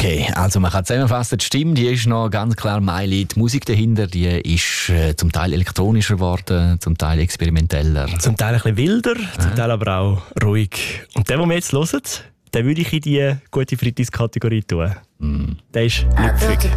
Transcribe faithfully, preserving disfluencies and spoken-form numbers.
Okay, also man kann zusammenfassen, die Stimme, die ist noch ganz klar Miley. Die Musik dahinter, die ist äh, zum Teil elektronischer geworden, zum Teil experimenteller. Zum Teil ein bisschen wilder, zum Teil aber auch ruhig. Und der, den wir jetzt hören, den würde ich in die gute Freitagskategorie tun. Mm. Der ist lüpfig.